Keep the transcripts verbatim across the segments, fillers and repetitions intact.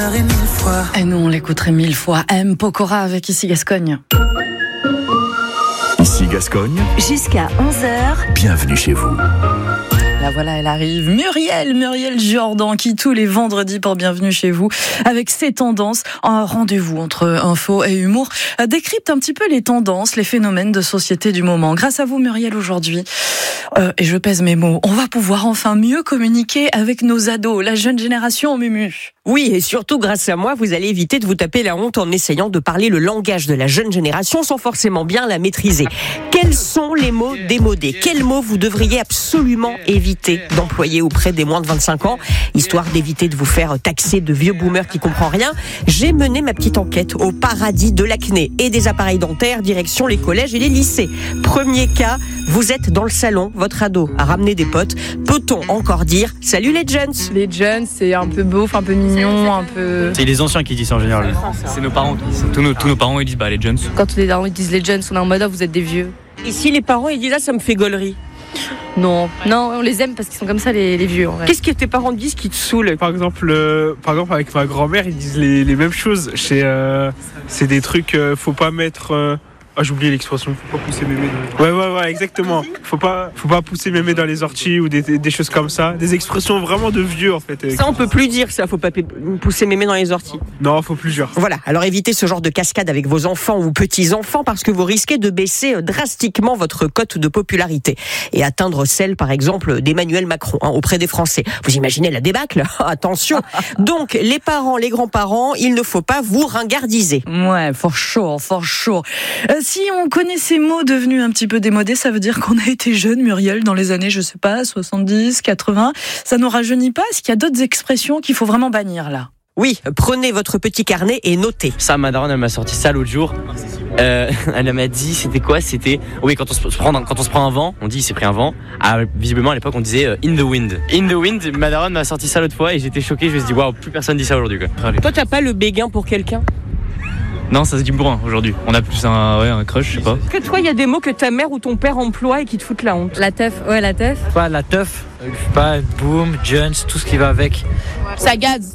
Et nous, on l'écouterait mille fois. M. Pokora avec Ici Gascogne. Ici Gascogne. Jusqu'à onze heures. Bienvenue chez vous. Là voilà, elle arrive. Muriel, Muriel Jordan, qui tous les vendredis pour Bienvenue chez vous, avec ses tendances, un rendez-vous entre info et humour, décrypte un petit peu les tendances, les phénomènes de société du moment. Grâce à vous, Muriel, aujourd'hui, euh, et je pèse mes mots, on va pouvoir enfin mieux communiquer avec nos ados, la jeune génération, Mumu. Oui, et surtout grâce à moi, vous allez éviter de vous taper la honte en essayant de parler le langage de la jeune génération sans forcément bien la maîtriser. Quels sont les mots démodés ? Quels mots vous devriez absolument éviter d'employer auprès des moins de vingt-cinq ans, histoire d'éviter de vous faire taxer de vieux boomers qui comprennent rien? J'ai mené ma petite enquête au paradis de l'acné et des appareils dentaires, direction les collèges et les lycées. Premier cas, vous êtes dans le salon, votre ado a ramené des potes. Peut-on encore dire « Salut les jeunes » ? Les jeunes, c'est un peu beauf, un peu mignon, un peu... C'est les anciens qui disent ça en général. C'est nos parents qui disent ça. Tous nos, tous nos parents ils disent bah les jeunes. Quand les parents disent les jeunes, on est en mode oh, vous êtes des vieux. Et si les parents ils disent « Ah, ça me fait gaulerie » ? Non, non, on les aime parce qu'ils sont comme ça les, les vieux en vrai. Qu'est-ce que tes parents disent qui te saoule ? Par exemple, euh, par exemple avec ma grand-mère, ils disent les, les mêmes choses. Chez, euh, c'est des trucs, euh, faut pas mettre... Euh... Ah, j'ai oublié l'expression, faut pas pousser mémé dans les... Ouais, ouais, ouais, exactement. Faut pas, faut pas pousser mémé dans les orties ou des, des choses comme ça. Des expressions vraiment de vieux, en fait. Ça, on peut plus dire ça, faut pas pousser mémé dans les orties. Non, faut plus dire. Voilà, alors évitez ce genre de cascade avec vos enfants ou petits-enfants parce que vous risquez de baisser drastiquement votre cote de popularité et atteindre celle, par exemple, d'Emmanuel Macron hein, auprès des Français. Vous imaginez la débâcle ? Attention. Donc, les parents, les grands-parents, il ne faut pas vous ringardiser. Ouais, for sure, for sure. Euh, Si on connaît ces mots devenus un petit peu démodés, ça veut dire qu'on a été jeune, Muriel, dans les années, je sais pas, soixante-dix, quatre-vingts. Ça nous rajeunit pas. Est-ce qu'il y a d'autres expressions qu'il faut vraiment bannir, là ? Oui, prenez votre petit carnet et notez. Ça, ma daronne, elle m'a sorti ça l'autre jour. Euh, elle m'a dit, c'était quoi ? C'était, oui, quand on se prend, quand on se prend un vent, on dit il s'est pris un vent. Ah, visiblement, à l'époque, on disait euh, in the wind. In the wind, ma daronne m'a sorti ça l'autre fois et j'étais choqué. Je me suis dit, waouh, plus personne dit ça aujourd'hui, quoi. Toi, t'as pas le béguin pour quelqu'un ? Non, ça se dit bourrin aujourd'hui. On a plus un, ouais, un crush, je sais pas. Est-ce que toi, il y a des mots que ta mère ou ton père emploie et qui te foutent la honte ? La teuf, ouais la teuf. Pas la teuf, je sais pas, boom, Jones, tout ce qui va avec. Ça gaze.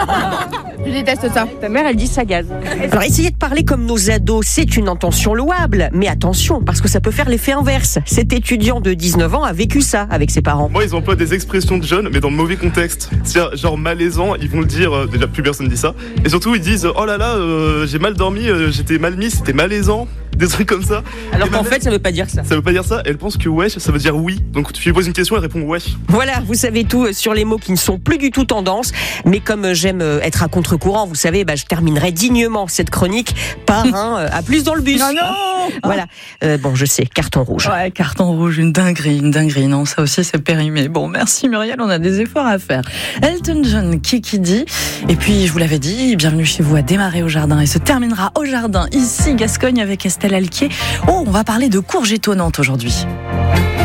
Je déteste ça. Ta mère, elle dit ça gaze. Alors, essayez de parler comme nos ados, c'est une intention louable. Mais attention, parce que ça peut faire l'effet inverse. Cet étudiant de dix-neuf ans a vécu ça avec ses parents. Moi, ils emploient des expressions de jeunes, mais dans le mauvais contexte. C'est-à-dire, genre malaisant, ils vont le dire, euh, déjà plus personne dit ça. Et surtout, ils disent, oh là là, euh, j'ai mal dormi, euh, j'étais mal mis, c'était malaisant. Des trucs comme ça. Alors et qu'en fait, ça veut pas dire ça. Ça veut pas dire ça. Elle pense que wesh, ça veut dire oui. Donc tu lui poses une question, elle répond wesh. Voilà, vous savez tout sur les mots qui ne sont plus du tout tendance. Mais comme j'aime être à contre-courant, vous savez, bah, je terminerai dignement cette chronique par un à plus dans le bus. Non, non. Voilà. Euh, bon, je sais, carton rouge. Ouais, carton rouge, une dinguerie, une dinguerie. Non, ça aussi, c'est périmé. Bon, merci Muriel, on a des efforts à faire. Elton John, Kiki dit. Et puis, je vous l'avais dit, Bienvenue chez vous a démarré au jardin et se terminera au jardin, ici, Gascogne, avec Estelle Alquier. Oh, on va parler de courges étonnantes aujourd'hui.